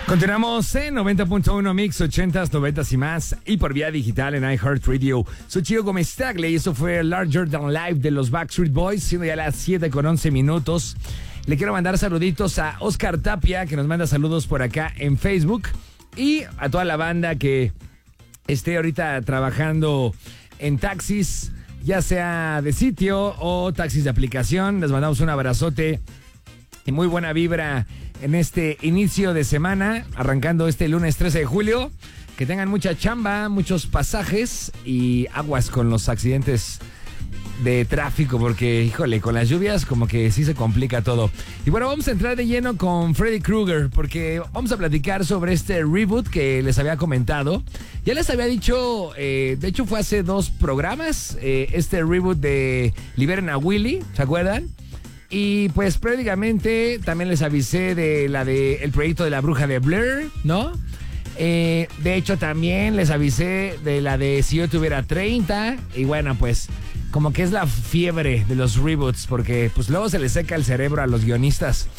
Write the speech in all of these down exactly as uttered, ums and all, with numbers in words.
Continuamos en noventa punto uno Mix, ochentas, noventas y más, y por vía digital en iHeartRadio. Soy Chio Gómez Tagle y eso fue Larger Than Life de los Backstreet Boys, siendo ya las siete con once minutos. Le quiero mandar saluditos a Oscar Tapia, que nos manda saludos por acá en Facebook, y a toda la banda que esté ahorita trabajando en taxis, ya sea de sitio o taxis de aplicación. Les mandamos un abrazote y muy buena vibra en este inicio de semana, arrancando este lunes trece de julio. Que tengan mucha chamba, muchos pasajes y aguas con los accidentes de tráfico, porque, híjole, con las lluvias como que sí se complica todo. Y bueno, vamos a entrar de lleno con Freddy Krueger, porque vamos a platicar sobre este reboot que les había comentado. Ya les había dicho, eh, de hecho fue hace dos programas, eh, este reboot de Liberen a Willy, ¿se acuerdan? Y pues prácticamente también les avisé de la de el proyecto de la bruja de Blair, ¿no? Eh, de hecho también les avisé de la de Si yo tuviera treinta. Y bueno, pues como que es la fiebre de los reboots, porque pues luego se les seca el cerebro a los guionistas.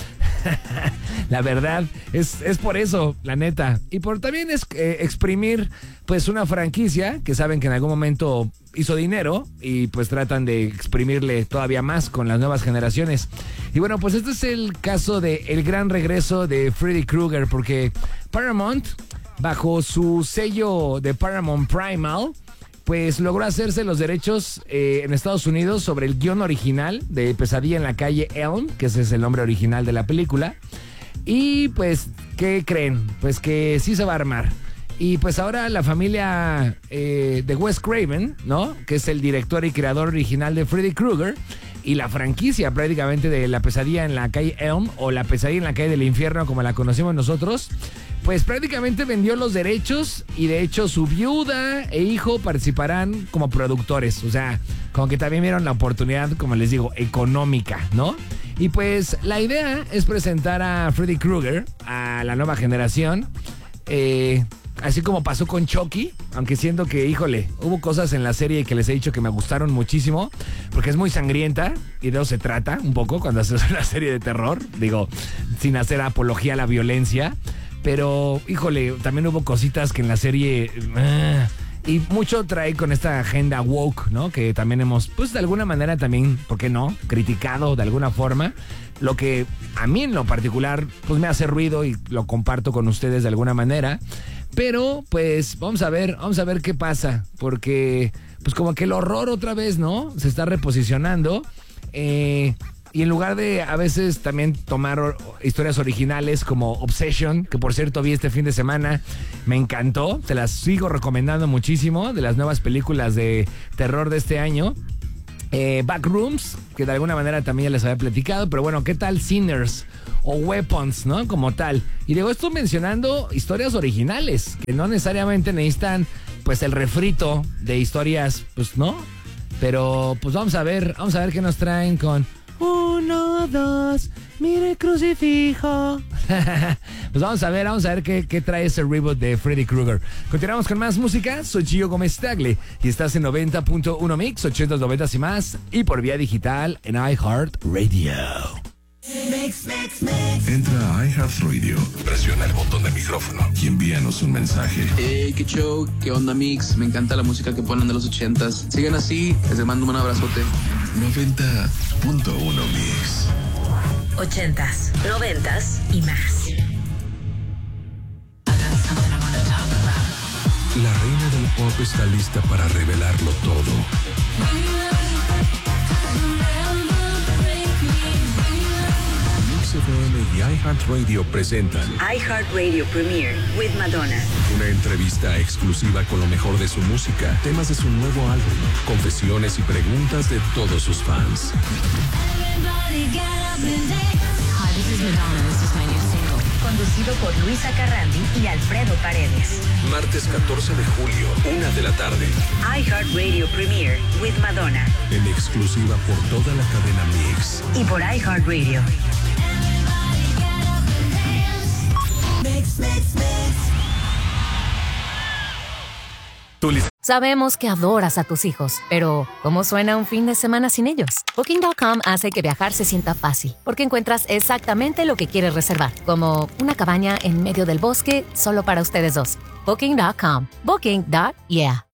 La verdad, es, es por eso, la neta. Y por también es eh, exprimir pues una franquicia que saben que en algún momento hizo dinero y pues tratan de exprimirle todavía más con las nuevas generaciones. Y bueno, pues este es el caso de el gran regreso de Freddy Krueger, porque Paramount, bajo su sello de Paramount Primal, pues logró hacerse los derechos eh, en Estados Unidos sobre el guión original de Pesadilla en la calle Elm, que ese es el nombre original de la película. Y pues, ¿qué creen? Pues que sí se va a armar. Y pues ahora la familia eh, de Wes Craven, ¿no? Que es el director y creador original de Freddy Krueger, y la franquicia prácticamente de La Pesadilla en la calle Elm, o La Pesadilla en la calle del infierno, como la conocemos nosotros, pues prácticamente vendió los derechos, y de hecho su viuda e hijo participarán como productores. O sea, como que también vieron la oportunidad, como les digo, económica, ¿no? Y pues la idea es presentar a Freddy Krueger a la nueva generación, eh, así como pasó con Chucky, aunque siento que, híjole, hubo cosas en la serie que les he dicho que me gustaron muchísimo, porque es muy sangrienta, y de eso se trata un poco cuando haces una serie de terror, digo, sin hacer apología a la violencia. Pero, híjole, también hubo cositas que en la serie... Uh, y mucho trae con esta agenda woke, ¿no? Que también hemos, pues de alguna manera también, ¿por qué no?, criticado de alguna forma. Lo que a mí en lo particular, pues me hace ruido y lo comparto con ustedes de alguna manera. Pero, pues, vamos a ver, vamos a ver qué pasa. Porque, pues como que el horror otra vez, ¿no?, se está reposicionando. Eh... Y en lugar de a veces también tomar historias originales como Obsession, que por cierto vi este fin de semana, me encantó, te las sigo recomendando muchísimo, de las nuevas películas de terror de este año. Eh, Backrooms, que de alguna manera también ya les había platicado, pero bueno, ¿qué tal Sinners o Weapons, ¿no? Como tal. Y digo, esto mencionando historias originales, que no necesariamente necesitan pues el refrito de historias, pues no. Pero pues vamos a ver, vamos a ver qué nos traen con... Uno, dos, mire crucifijo. Pues vamos a ver, vamos a ver qué, qué trae ese reboot de Freddy Krueger. Continuamos con más música. Soy Chio Gómez Tagle y estás en noventa punto uno Mix, ochentas, noventas y más, y por vía digital en iHeartRadio. Mix, mix, mix. Entra a iHeartRadio, presiona el botón de micrófono y envíanos un mensaje. Hey, qué show, qué onda Mix, me encanta la música que ponen de los ochentas. Sigan así, les mando un abrazote. noventa punto uno Mix. Ochentas, noventas y más. La reina del pop está lista para revelarlo todo. Mix F M y iHeartRadio presentan iHeartRadio Premiere with Madonna. Una entrevista exclusiva con lo mejor de su música, temas de su nuevo álbum, confesiones y preguntas de todos sus fans. Hi, this is Madonna. This is my new single. Conducido por Luisa Carrandi y Alfredo Paredes. Martes catorce de julio, una de la tarde. iHeartRadio Premiere with Madonna. En exclusiva por toda la cadena Mix. Y por iHeartRadio. Mix, mix, mix. Sabemos que adoras a tus hijos, pero ¿cómo suena un fin de semana sin ellos? Booking punto com hace que viajar se sienta fácil, porque encuentras exactamente lo que quieres reservar, como una cabaña en medio del bosque solo para ustedes dos. Booking punto com. Booking. Yeah.